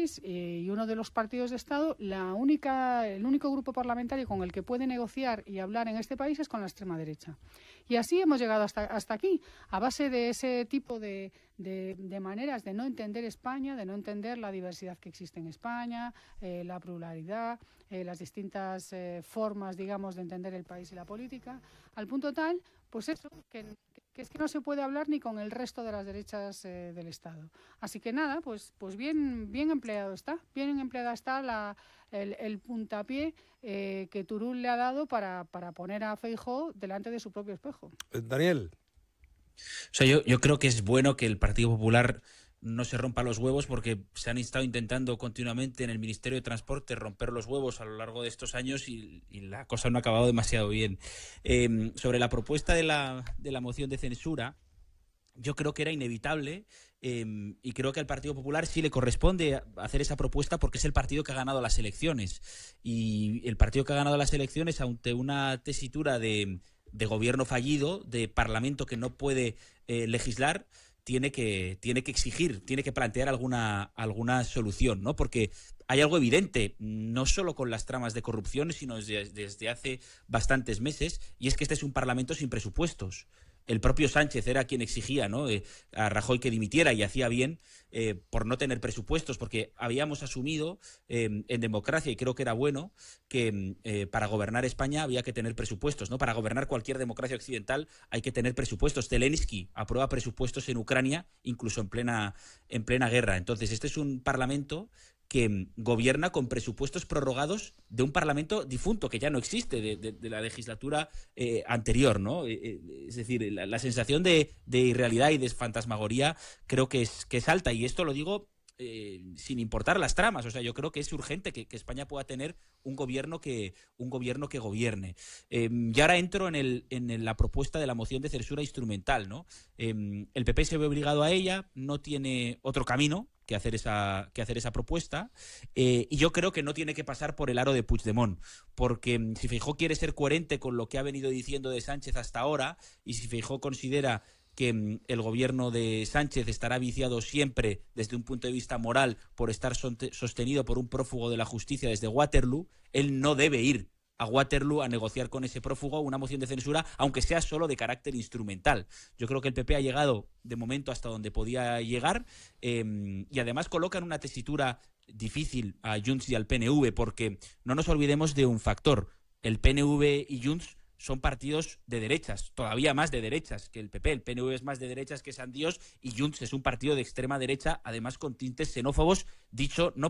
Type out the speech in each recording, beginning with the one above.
país y uno de los partidos de Estado, el único grupo parlamentario con el que puede negociar y hablar en este país es con la extrema derecha. Y así hemos llegado hasta aquí, a base de ese tipo de maneras de no entender España, de no entender la diversidad que existe en España, la pluralidad, las distintas formas, digamos, de entender el país y la política, al punto tal, pues eso, que es que no se puede hablar ni con el resto de las derechas del Estado. Así que nada, pues bien empleada está el puntapié que Turull le ha dado para poner a Feijóo delante de su propio espejo. Daniel. O sea, yo creo que es bueno que el Partido Popular no se rompa los huevos, porque se han estado intentando continuamente en el Ministerio de Transporte romper los huevos a lo largo de estos años y la cosa no ha acabado demasiado bien. Sobre la propuesta de la moción de censura, yo creo que era inevitable y creo que al Partido Popular sí le corresponde hacer esa propuesta porque es el partido que ha ganado las elecciones. Y el partido que ha ganado las elecciones, ante una tesitura de gobierno fallido, de parlamento que no puede legislar, tiene que exigir, tiene que plantear alguna solución, ¿no? Porque hay algo evidente, no solo con las tramas de corrupción, sino desde hace bastantes meses, y es que este es un parlamento sin presupuestos. El propio Sánchez era quien exigía, ¿no?, a Rajoy que dimitiera, y hacía bien por no tener presupuestos, porque habíamos asumido en democracia, y creo que era bueno, que para gobernar España había que tener presupuestos, ¿no? Para gobernar cualquier democracia occidental hay que tener presupuestos. Zelensky aprueba presupuestos en Ucrania, incluso en plena guerra. Entonces, este es un parlamento que gobierna con presupuestos prorrogados de un parlamento difunto, que ya no existe, de la legislatura anterior, ¿no? Es decir, la sensación de irrealidad y de fantasmagoría creo que es alta, y esto lo digo sin importar las tramas. O sea, yo creo que es urgente que España pueda tener un gobierno que gobierne. Y ahora entro en la propuesta de la moción de censura instrumental, ¿no? El PP se ve obligado a ella, no tiene otro camino que hacer esa propuesta, y yo creo que no tiene que pasar por el aro de Puigdemont, porque si Feijóo quiere ser coherente con lo que ha venido diciendo de Sánchez hasta ahora, y si Feijóo considera que el gobierno de Sánchez estará viciado siempre desde un punto de vista moral por estar sostenido por un prófugo de la justicia desde Waterloo, él no debe ir a Waterloo a negociar con ese prófugo una moción de censura, aunque sea solo de carácter instrumental. Yo creo que el PP ha llegado de momento hasta donde podía llegar, y además coloca en una tesitura difícil a Junts y al PNV, porque no nos olvidemos de un factor: el PNV y Junts son partidos de derechas, todavía más de derechas que el PP. El PNV es más de derechas que San Dios, y Junts es un partido de extrema derecha, además con tintes xenófobos, dicho no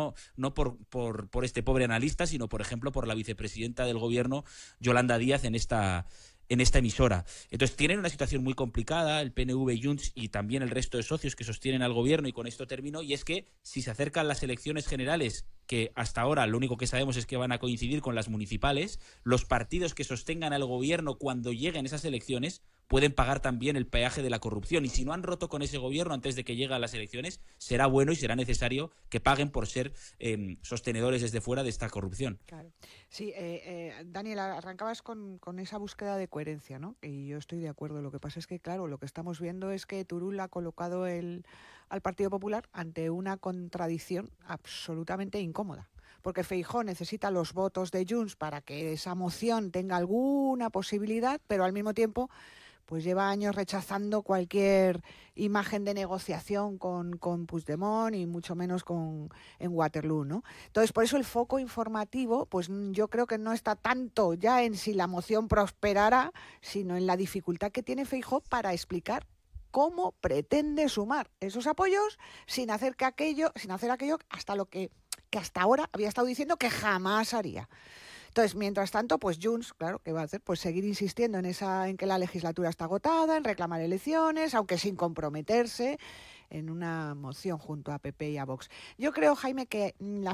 por este pobre analista, sino, por ejemplo, por la vicepresidenta del gobierno, Yolanda Díaz, en esta emisora. Entonces tienen una situación muy complicada el PNV, Junts y también el resto de socios que sostienen al gobierno, y con esto termino, y es que si se acercan las elecciones generales, que hasta ahora lo único que sabemos es que van a coincidir con las municipales, los partidos que sostengan al gobierno cuando lleguen esas elecciones pueden pagar también el peaje de la corrupción, y si no han roto con ese gobierno antes de que lleguen las elecciones, será bueno y será necesario que paguen por ser sostenedores desde fuera de esta corrupción. Claro. Sí, Daniel, arrancabas con esa búsqueda de coherencia, ¿no? Y yo estoy de acuerdo. Lo que pasa es que, claro, lo que estamos viendo es que Turull ha colocado al Partido Popular ante una contradicción absolutamente incómoda. Porque Feijóo necesita los votos de Junts para que esa moción tenga alguna posibilidad, pero al mismo tiempo pues lleva años rechazando cualquier imagen de negociación con Puigdemont, y mucho menos en Waterloo, ¿no? Entonces, por eso el foco informativo, pues yo creo que no está tanto ya en si la moción prosperará, sino en la dificultad que tiene Feijóo para explicar cómo pretende sumar esos apoyos sin hacer aquello hasta lo que hasta ahora había estado diciendo que jamás haría. Entonces, mientras tanto, pues Junts, claro, ¿qué va a hacer? Pues seguir insistiendo en que la legislatura está agotada, en reclamar elecciones, aunque sin comprometerse en una moción junto a PP y a Vox. Yo creo, Jaime, que la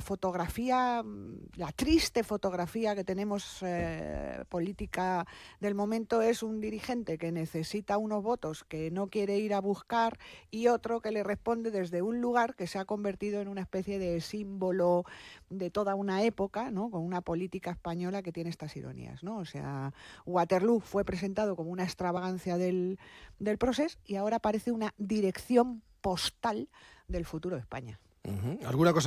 triste fotografía que tenemos política del momento es un dirigente que necesita unos votos que no quiere ir a buscar, y otro que le responde desde un lugar que se ha convertido en una especie de símbolo de toda una época, ¿no? Con una política española que tiene estas ironías, ¿no? O sea, Waterloo fue presentado como una extravagancia del Procés, y ahora parece una dirección postal del futuro de España. ¿Alguna cosa